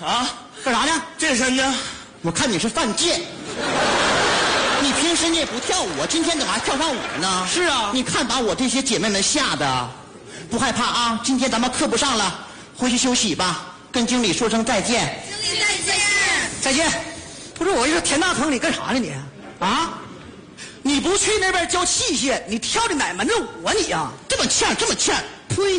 啊， 干啥呢？ 健身呢？ 我看你是犯贱。你平时你也不跳舞，今天干嘛跳上舞呢？ 是啊， 你看把我这些姐妹们吓的，不害怕啊？今天咱们课不上了，回去休息吧，跟经理说声再见。 经理再见。 再见。 不是我一说田大坑，你干啥呢你？啊？你不去那边教器械，你跳的哪门子舞啊你呀？ 这么欠，这么欠， 呸！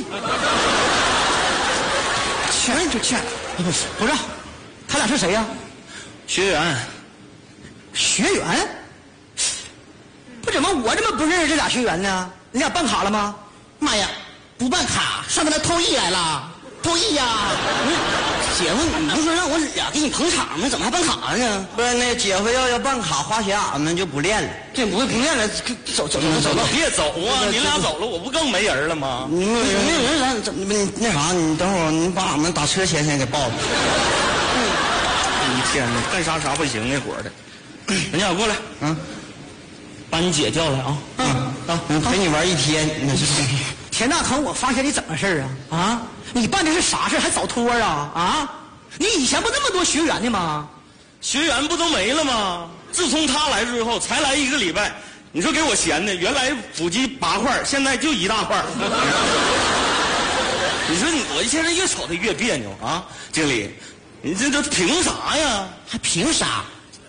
欠就欠。 不是，他俩是谁呀？ 学员。 学员？不怎么我怎么不认识这俩学员呢？你俩办卡了吗？ 妈呀，不办卡上他那偷艺来了，偷艺呀！ 姐夫，你不是说让我俩给你捧场吗？怎么还办卡了呢？ 不是那姐夫要办卡花钱，俺们就不练了。 这不练了，走， 别走啊！你俩走了，我不更没人了吗？ 没有人，咱怎么那啥？你等会儿你把俺们打车钱先给报了。 一天呐，干啥不行那伙的。人家过来，把你姐叫来啊！ 陪你玩一天，那是。 田大坑，我发现你怎么事啊？啊，你办的是啥事还找托啊？啊，你以前不那么多学员的吗？ 学员不都没了吗？自从他来之后，才来1个礼拜，你说给我闲的，原来腹肌8块，现在就1大块。你说我现在越瞅他越别扭啊！经理，你这都凭啥呀？ 还凭啥？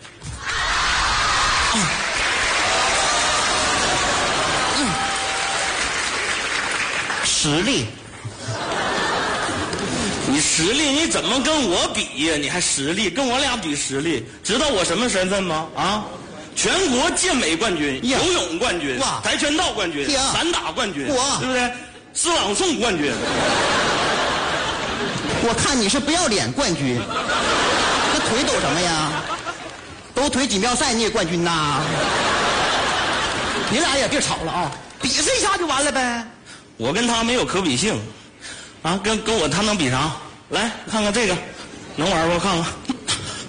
实力。 你实力你怎么跟我比呀？你还实力？跟我俩比实力？知道我什么身份吗？啊，全国健美冠军、游泳冠军、跆拳道冠军、散打冠军，对不对？诗朗诵冠军。 我看你是不要脸冠军，那腿抖什么呀？抖腿锦标赛你也冠军呐？ 你俩也别吵了啊，比试一下就完了呗。 我跟他没有可比性，啊，跟我他能比啥？来看看这个，能玩不？看看。